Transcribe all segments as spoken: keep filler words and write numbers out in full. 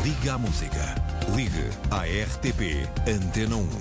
Ligue à música. Ligue à R T P Antena um.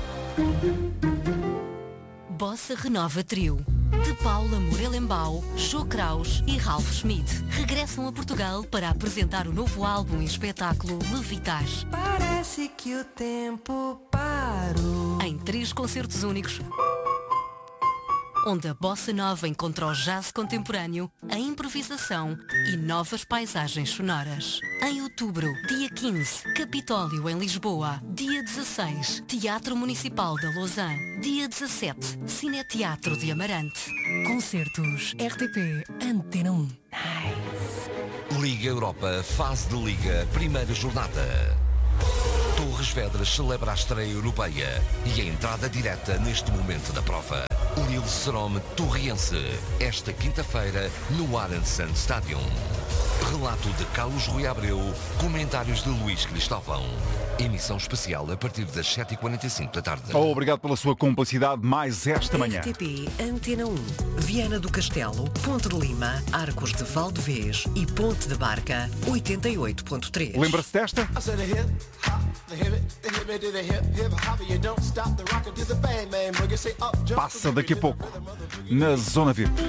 Bossa Renova Trio. De Paula Morelembau, Jô Kraus e Ralph Schmidt regressam a Portugal para apresentar o novo álbum e espetáculo Levitar. Parece que o tempo parou. Em três concertos únicos, onde a bossa nova encontra o jazz contemporâneo, a improvisação e novas paisagens sonoras. Em outubro, dia quinze, Capitólio em Lisboa. Dia dezasseis, Teatro Municipal da Lausanne. Dia dezassete, Cineteatro de Amarante. Concertos R T P Antena um. Nice. Liga Europa, fase de Liga, primeira jornada. Torres Vedras celebra a estreia europeia e a entrada direta neste momento da prova. Lille Serome Torriense, esta quinta-feira no Arendsand Stadium. Relato de Carlos Rui Abreu, comentários de Luís Cristóvão. Emissão especial a partir das sete e quarenta e cinco da tarde. Oh, obrigado pela sua cumplicidade mais esta manhã. R T P Antena um, Viana do Castelo, Ponte de Lima, Arcos de Valdevez e Ponte de Barca, oitenta e oito ponto três. Lembra-se desta? Passa daqui a pouco na Zona V I P.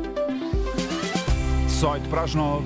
dezoito para as nove.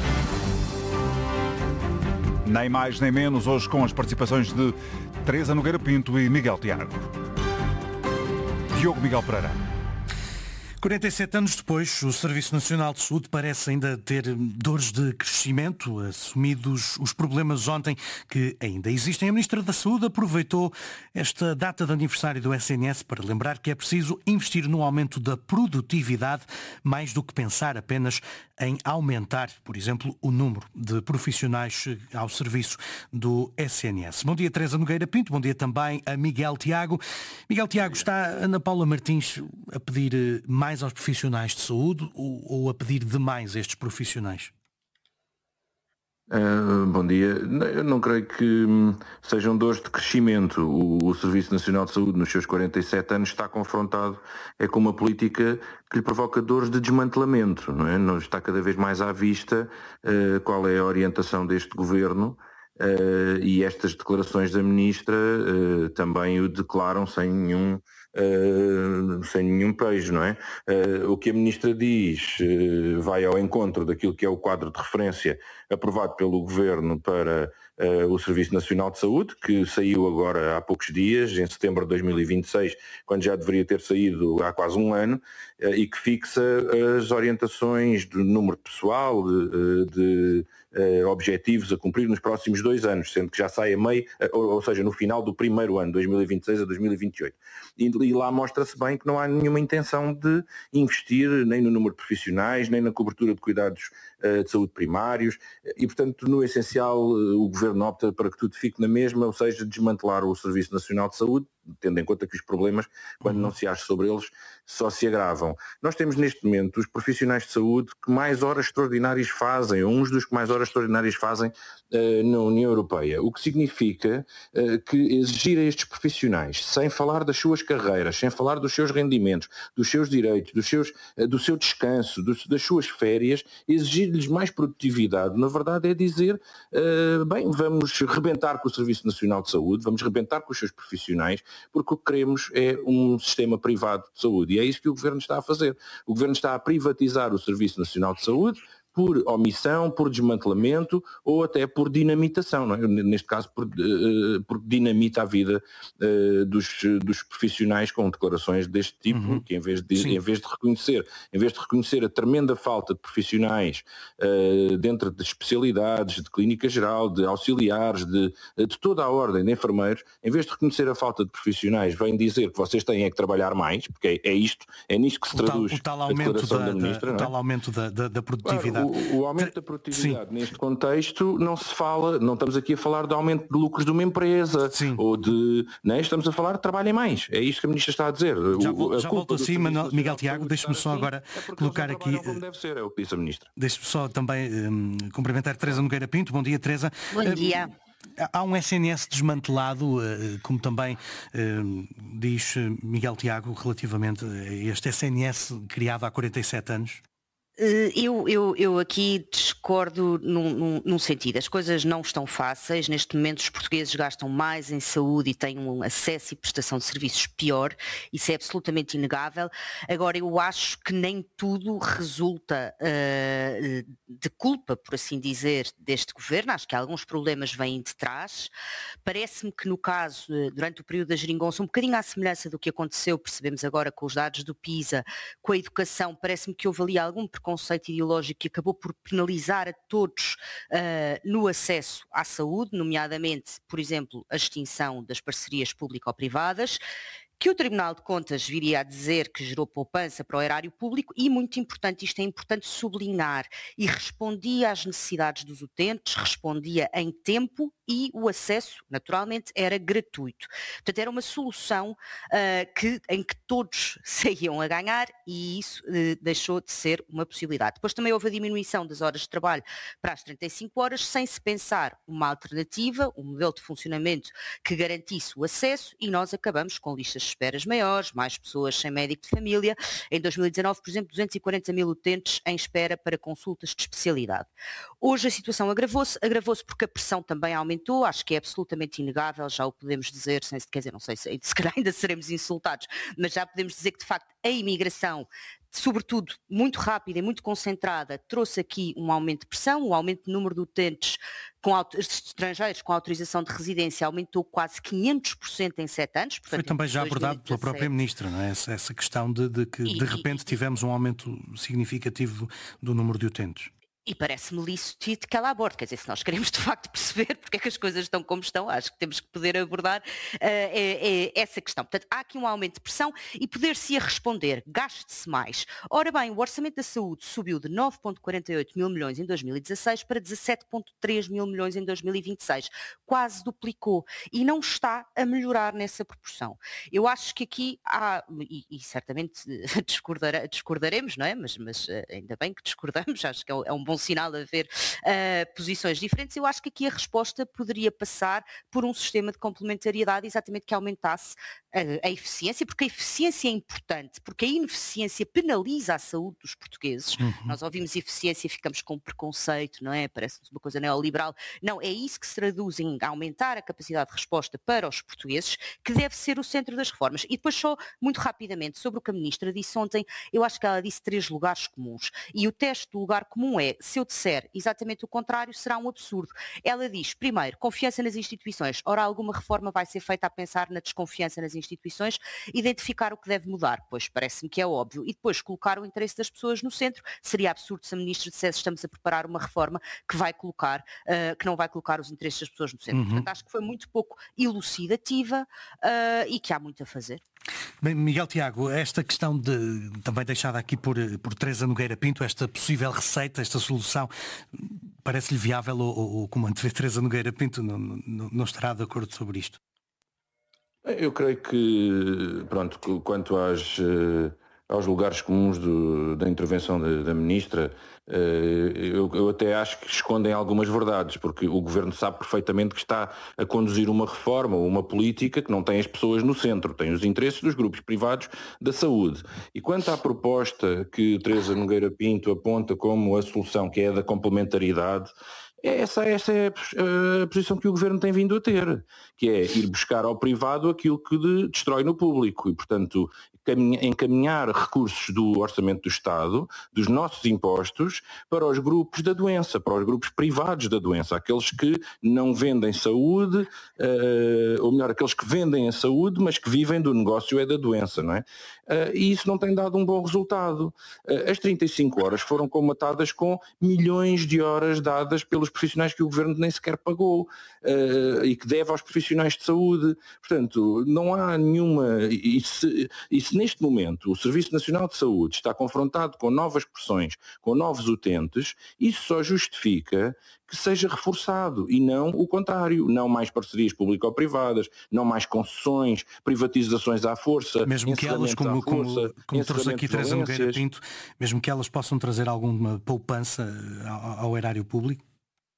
Nem mais nem menos, hoje com as participações de Teresa Nogueira Pinto e Miguel Tiago. Diogo Miguel Pereira. quarenta e sete anos depois, o Serviço Nacional de Saúde parece ainda ter dores de crescimento, assumidos os problemas ontem que ainda existem. A Ministra da Saúde aproveitou esta data de aniversário do S N S para lembrar que é preciso investir no aumento da produtividade, mais do que pensar apenas em aumentar, por exemplo, o número de profissionais ao serviço do S N S. Bom dia, Teresa Nogueira Pinto. Bom dia também a Miguel Tiago. Miguel Tiago, está a Ana Paula Martins a pedir mais aos profissionais de saúde ou, ou a pedir demais a estes profissionais? Uh, bom dia. Eu não creio que hum, sejam dores de crescimento. O, o Serviço Nacional de Saúde, nos seus quarenta e sete anos, está confrontado é com uma política que lhe provoca dores de desmantelamento, não é? Não está cada vez mais à vista uh, qual é a orientação deste governo. Uh, e estas declarações da Ministra uh, também o declaram sem nenhum Uh, sem nenhum pejo, não é? Uh, o que a Ministra diz uh, vai ao encontro daquilo que é o quadro de referência aprovado pelo Governo para uh, o Serviço Nacional de Saúde, que saiu agora há poucos dias, em setembro de dois mil e vinte e seis, quando já deveria ter saído há quase um ano, uh, e que fixa as orientações do número de pessoal, de, de uh, objetivos a cumprir nos próximos dois anos, sendo que já sai a meio, uh, ou, ou seja, no final do primeiro ano, dois mil e vinte e seis a dois mil e vinte e oito. E, e lá mostra-se bem que não há nenhuma intenção de investir nem no número de profissionais, nem na cobertura de cuidados uh, de saúde primários, e portanto no essencial uh, o Governo opta para que tudo fique na mesma, ou seja, desmantelar o Serviço Nacional de Saúde, tendo em conta que os problemas, quando não se age sobre eles, só se agravam. Nós temos neste momento os profissionais de saúde que mais horas extraordinárias fazem, ou uns dos que mais horas extraordinárias fazem uh, na União Europeia, o que significa uh, que exigir a estes profissionais, sem falar das suas carreiras, sem falar dos seus rendimentos, dos seus direitos, dos seus, uh, do seu descanso, dos, das suas férias, exigir-lhes mais produtividade, na verdade é dizer, uh, bem, vamos rebentar com o Serviço Nacional de Saúde, vamos rebentar com os seus profissionais, porque o que queremos é um sistema privado de saúde. E é isso que o Governo está a fazer. O Governo está a privatizar o Serviço Nacional de Saúde por omissão, por desmantelamento ou até por dinamitação, não é? Neste caso por, uh, por dinamita a vida uh, dos, dos profissionais com declarações deste tipo, uhum. que em vez, de, em vez de reconhecer, em vez de reconhecer a tremenda falta de profissionais uh, dentro de especialidades, de clínica geral, de auxiliares, de, de toda a ordem de enfermeiros, em vez de reconhecer a falta de profissionais, vem dizer que vocês têm é que trabalhar mais, porque é, é isto, é nisto que se traduz o tal, o tal a declaração da, da Ministra. Da, não o é? tal aumento da, da, da produtividade. O, o aumento da produtividade Sim. neste contexto não se fala, não estamos aqui a falar de aumento de lucros de uma empresa Sim. ou de, não é? Estamos a falar de trabalhem mais, é isto que a Ministra está a dizer. Já, o, a já volto assim, Manuel, Miguel Tiago, deixe-me só assim, agora é colocar aqui, como deve ser, é o que disse a Ministra. Deixe-me só também um, cumprimentar Teresa Nogueira Pinto. Bom dia, Teresa. Bom dia. Uh, Há um S N S desmantelado, como também diz Miguel Tiago, relativamente a este S N S criado há quarenta e sete anos? Eu, eu, eu aqui discordo num, num, num sentido. As coisas não estão fáceis. Neste momento os portugueses gastam mais em saúde e têm um acesso e prestação de serviços pior. Isso é absolutamente inegável. Agora, eu acho que nem tudo resulta uh, de culpa, por assim dizer, deste governo. Acho que alguns problemas vêm de trás. Parece-me que no caso, durante o período da geringonça, um bocadinho à semelhança do que aconteceu, percebemos agora com os dados do PISA, com a educação, parece-me que houve ali algum preconceito ideológico que acabou por penalizar a todos uh, no acesso à saúde, nomeadamente, por exemplo, a extinção das parcerias público-privadas, que o Tribunal de Contas viria a dizer que gerou poupança para o erário público e, muito importante, isto é importante sublinhar, e respondia às necessidades dos utentes, respondia em tempo e o acesso, naturalmente, era gratuito. Portanto, era uma solução uh, que, em que todos saíam a ganhar e isso uh, deixou de ser uma possibilidade. Depois também houve a diminuição das horas de trabalho para as trinta e cinco horas, sem se pensar uma alternativa, um modelo de funcionamento que garantisse o acesso, e nós acabamos com listas de esperas maiores, mais pessoas sem médico de família. Em dois mil e dezanove, por exemplo, duzentos e quarenta mil utentes em espera para consultas de especialidade. Hoje a situação agravou-se, agravou-se porque a pressão também aumentou, acho que é absolutamente inegável, já o podemos dizer, sem, quer dizer, não sei se, se calhar ainda seremos insultados, mas já podemos dizer que de facto a imigração, sobretudo muito rápida e muito concentrada, trouxe aqui um aumento de pressão, o aumento do número de utentes com auto, estrangeiros com autorização de residência aumentou quase quinhentos por cento em sete anos. Portanto, foi também já abordado pela própria Ministra, não é? essa, essa questão de, de que e, de repente e, tivemos um aumento significativo do número de utentes. E parece-me lícito que ela aborde, quer dizer, se nós queremos de facto perceber porque é que as coisas estão como estão, acho que temos que poder abordar uh, é, é essa questão. Portanto, há aqui um aumento de pressão e poder-se-ia responder, gaste-se mais. Ora bem, o orçamento da saúde subiu de nove vírgula quarenta e oito mil milhões em dois mil e dezasseis para dezassete vírgula três mil milhões em dois mil e vinte e seis, quase duplicou e não está a melhorar nessa proporção. Eu acho que aqui há, e, e certamente discordar, discordaremos, não é? Mas, mas ainda bem que discordamos, acho que é um bom sinal haver uh, posições diferentes. Eu acho que aqui a resposta poderia passar por um sistema de complementariedade exatamente que aumentasse uh, a eficiência, porque a eficiência é importante, porque a ineficiência penaliza a saúde dos portugueses. Uhum. Nós ouvimos eficiência e ficamos com preconceito, não é? Parece-nos uma coisa neoliberal. Não, é isso que se traduz em aumentar a capacidade de resposta para os portugueses, que deve ser o centro das reformas. E depois só, muito rapidamente, sobre o que a Ministra disse ontem, eu acho que ela disse três lugares comuns. E o teste do lugar comum é, se eu disser exatamente o contrário, será um absurdo. Ela diz, primeiro, confiança nas instituições. Ora, alguma reforma vai ser feita a pensar na desconfiança nas instituições, identificar o que deve mudar, pois parece-me que é óbvio, e depois colocar o interesse das pessoas no centro. Seria absurdo se a Ministra dissesse estamos a preparar uma reforma que vai colocar, uh, que não vai colocar os interesses das pessoas no centro. Uhum. Portanto, acho que foi muito pouco elucidativa uh, e que há muito a fazer. Bem, Miguel Tiago, esta questão de, também deixada aqui por, por Teresa Nogueira Pinto, esta possível receita, esta solução, parece-lhe viável ou, ou como antevê Teresa Nogueira Pinto, não, não, não estará de acordo sobre isto? Eu creio que, pronto, quanto às, aos lugares comuns do, da intervenção da, da Ministra, eu, eu até acho que escondem algumas verdades, porque o Governo sabe perfeitamente que está a conduzir uma reforma ou uma política que não tem as pessoas no centro, tem os interesses dos grupos privados da saúde. E quanto à proposta que Teresa Nogueira Pinto aponta como a solução, que é a da complementariedade, Essa, essa é a posição que o Governo tem vindo a ter, que é ir buscar ao privado aquilo que de, destrói no público e, portanto, encaminhar recursos do Orçamento do Estado, dos nossos impostos, para os grupos da doença, para os grupos privados da doença, aqueles que não vendem saúde, uh, ou melhor, aqueles que vendem a saúde, mas que vivem do negócio é da doença, não é? Uh, e isso não tem dado um bom resultado. Uh, as trinta e cinco horas foram comatadas com milhões de horas dadas pelos profissionais que o Governo nem sequer pagou uh, e que deve aos profissionais de saúde. Portanto, não há nenhuma... E se, e se neste momento o Serviço Nacional de Saúde está confrontado com novas pressões, com novos utentes, isso só justifica que seja reforçado e não o contrário. Não mais parcerias público-privadas, não mais concessões, privatizações à força, mesmo que elas, como, força, como, como trouxe aqui Teresa Nogueira Pinto, mesmo que elas possam trazer alguma poupança ao, ao erário público?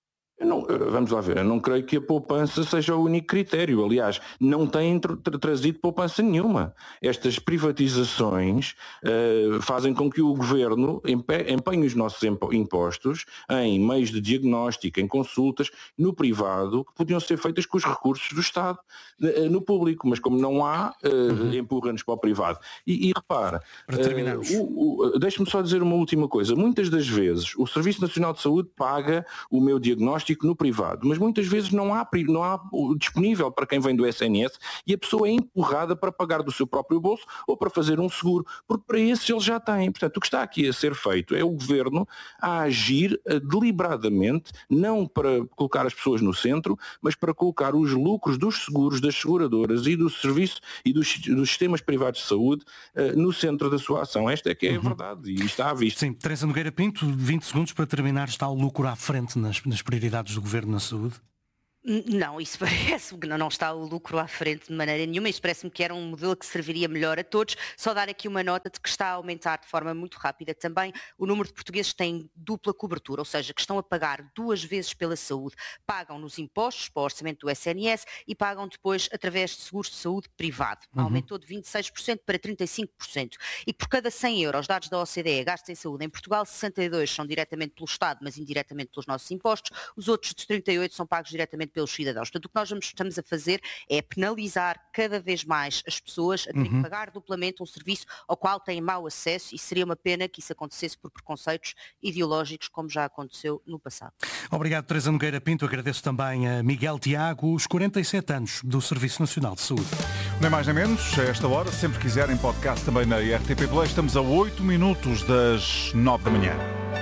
Eu não, vamos lá ver, eu não creio que a poupança seja o único critério. Aliás, não tem tra- tra- trazido poupança nenhuma. Estas privatizações uh, fazem com que o governo empe- empenhe os nossos impostos em meios de diagnóstico, em consultas, no privado, que podiam ser feitas com os recursos do Estado, uh, no público. Mas como não há, uh, uhum. empurra-nos para o privado. E, e repara, uh, o, o, deixe-me só dizer uma última coisa. Muitas das vezes o Serviço Nacional de Saúde paga o meu diagnóstico no privado, mas muitas vezes não há, não há disponível para quem vem do S N S e a pessoa é empurrada para pagar do seu próprio bolso ou para fazer um seguro, porque para esse ele já tem. Portanto, o que está aqui a ser feito é o Governo a agir deliberadamente, não para colocar as pessoas no centro, mas para colocar os lucros dos seguros, das seguradoras e do serviço e dos, dos sistemas privados de saúde uh, no centro da sua ação. Esta é que é a uhum. verdade e está à vista. Sim, Teresa Nogueira Pinto, vinte segundos para terminar. Está o lucro à frente nas, nas prioridades do Governo na saúde? Não, isso parece-me que não está o lucro à frente de maneira nenhuma. Isso parece-me que era um modelo que serviria melhor a todos. Só dar aqui uma nota de que está a aumentar de forma muito rápida também o número de portugueses que têm dupla cobertura, ou seja, que estão a pagar duas vezes pela saúde. Pagam nos impostos para o orçamento do S N S e pagam depois através de seguros de saúde privado. Uhum. Aumentou de vinte e seis por cento para trinta e cinco por cento. E por cada cem euros, dados da O C D E, gastos em saúde em Portugal, sessenta e dois são diretamente pelo Estado, mas indiretamente pelos nossos impostos. Os outros de trinta e oito são pagos diretamente pelos cidadãos. Portanto, o que nós estamos a fazer é penalizar cada vez mais as pessoas a terem uhum. que pagar duplamente um serviço ao qual têm mau acesso, e seria uma pena que isso acontecesse por preconceitos ideológicos, como já aconteceu no passado. Obrigado, Teresa Nogueira Pinto. Agradeço também a Miguel Tiago, os quarenta e sete anos do Serviço Nacional de Saúde. Nem mais nem menos, a esta hora, sempre quiserem podcast também na R T P Play. Estamos a oito minutos das nove da manhã.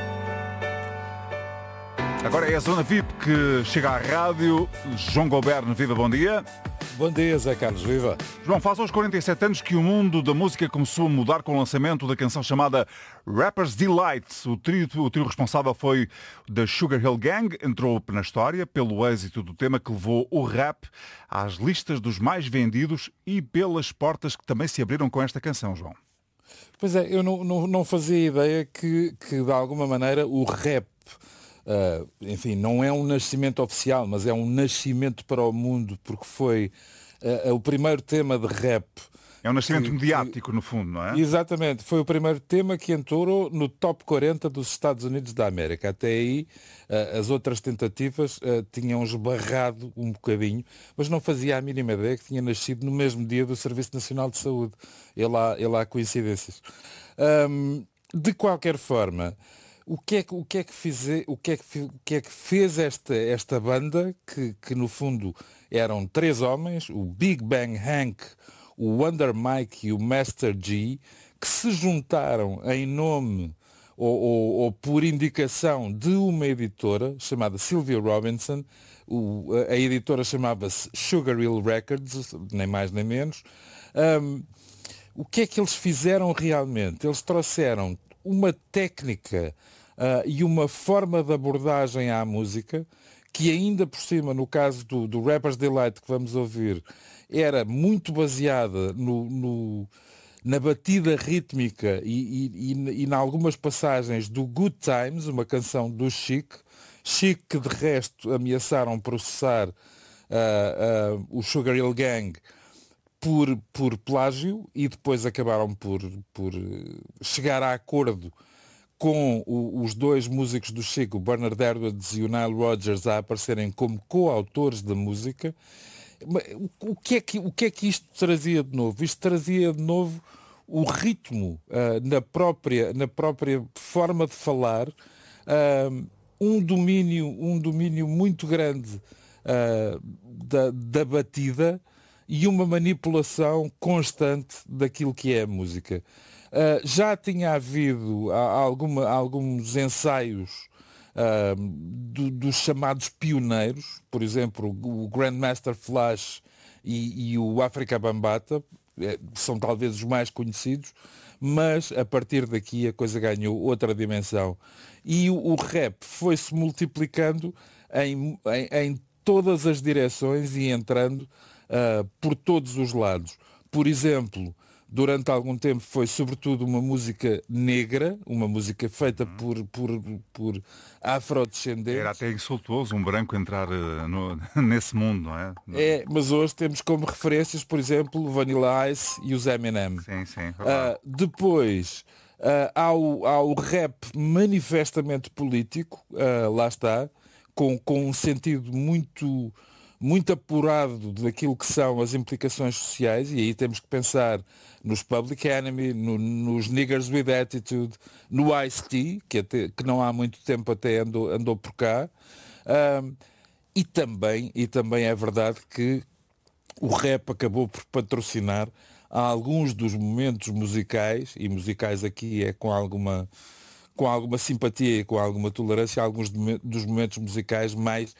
Agora é a Zona V I P que chega à rádio. João Goberno, viva, bom dia. Bom dia, Zé Carlos, viva. João, faz aos quarenta e sete anos que o mundo da música começou a mudar com o lançamento da canção chamada Rapper's Delight. O trio, o trio responsável foi da Sugar Hill Gang, entrou na história pelo êxito do tema que levou o rap às listas dos mais vendidos e pelas portas que também se abriram com esta canção, João. Pois é, eu não, não, não fazia ideia que, que de alguma maneira o rap Uh, enfim, não é um nascimento oficial, mas é um nascimento para o mundo, porque foi uh, o primeiro tema de rap. É um nascimento que, mediático, que, no fundo, não é? Exatamente. Foi o primeiro tema que entrou no top quarenta dos Estados Unidos da América. Até aí, uh, as outras tentativas uh, tinham esbarrado um bocadinho, mas não fazia a mínima ideia que tinha nascido no mesmo dia do Serviço Nacional de Saúde. E lá, e lá há coincidências. Um, de qualquer forma, O que, é que, o, que é que fiz, o, que é que, o que é que fez esta, esta banda, que, que no fundo eram três homens, o Big Bang Hank, o Wonder Mike e o Master G, que se juntaram em nome ou, ou, ou por indicação de uma editora chamada Sylvia Robinson. O, a editora chamava-se Sugar Hill Records, nem mais nem menos. Um, o que é que eles fizeram realmente? Eles trouxeram uma técnica uh, e uma forma de abordagem à música que ainda por cima, no caso do, do Rapper's Delight que vamos ouvir, era muito baseada no, no, na batida rítmica e, e, e, e em algumas passagens do Good Times, uma canção do Chic, Chic que de resto ameaçaram processar uh, uh, o Sugar Hill Gang Por, por plágio, e depois acabaram por, por chegar a acordo com o, os dois músicos do Chico, o Bernard Edwards e o Nile Rodgers, a aparecerem como coautores da música. O, o, que é que, o que é que isto trazia de novo? Isto trazia de novo o ritmo uh, na, própria, na própria forma de falar, uh, um, domínio, um domínio muito grande uh, da, da batida, e uma manipulação constante daquilo que é a música. Uh, já tinha havido alguma, alguns ensaios uh, do, dos chamados pioneiros, por exemplo, o Grandmaster Flash e, e o Afrika Bambaataa, é, são talvez os mais conhecidos, mas a partir daqui a coisa ganhou outra dimensão. E o, o rap foi-se multiplicando em, em, em todas as direções e entrando Uh, por todos os lados. Por exemplo, durante algum tempo foi sobretudo uma música negra, uma música feita uhum. por, por, por afrodescendentes. Era até insultuoso um branco entrar uh, no, nesse mundo, não é? É, mas hoje temos como referências, por exemplo, o Vanilla Ice e os Eminem. Sim, sim. Uh, depois uh, há, o, há o rap manifestamente político, uh, lá está, com, com um sentido muito, muito apurado daquilo que são as implicações sociais, e aí temos que pensar nos Public Enemy, no, nos Niggers with Attitude, no Ice-T, que, até, que não há muito tempo até andou, andou por cá. Uh, e, também, e também é verdade que o rap acabou por patrocinar alguns dos momentos musicais, e musicais aqui é com alguma, com alguma simpatia e com alguma tolerância, alguns dos momentos musicais mais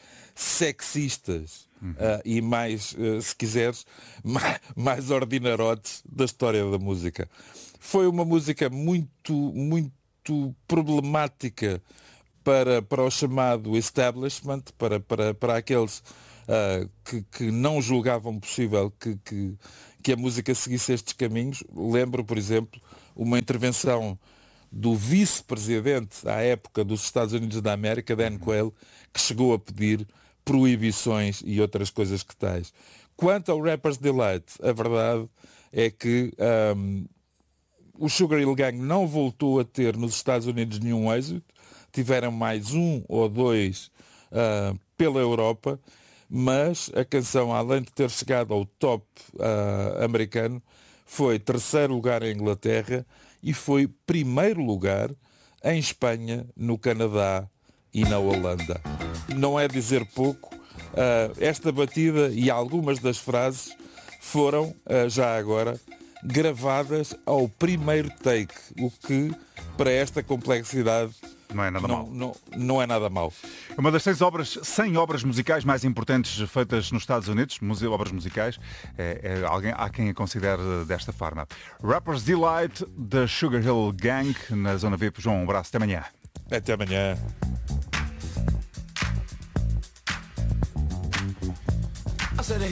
sexistas uhum. uh, e mais, uh, se quiseres, mais, mais ordinarotes da história da música. Foi uma música muito, muito problemática para, para o chamado establishment, para, para, para aqueles uh, que, que não julgavam possível que, que, que a música seguisse estes caminhos. Lembro, por exemplo, uma intervenção do vice-presidente à época dos Estados Unidos da América, Dan Quayle, que chegou a pedir proibições e outras coisas que tais. Quanto ao Rapper's Delight, a verdade é que um, o Sugar Hill Gang não voltou a ter nos Estados Unidos nenhum êxito, tiveram mais um ou dois uh, pela Europa, mas a canção, além de ter chegado ao top uh, americano, foi terceiro lugar em Inglaterra e foi primeiro lugar em Espanha, no Canadá e na Holanda. Não é dizer pouco, uh, esta batida e algumas das frases foram, uh, já agora, gravadas ao primeiro take, o que, para esta complexidade, não é nada não, mal. Não, não é nada mal. Uma das seis obras, cem obras musicais mais importantes feitas nos Estados Unidos, museu, obras musicais, é, é alguém, há quem a considere desta forma. Rapper's Delight, da Sugar Hill Gang, na Zona V I P. João, um abraço, até amanhã. Até amanhã. I said, hey.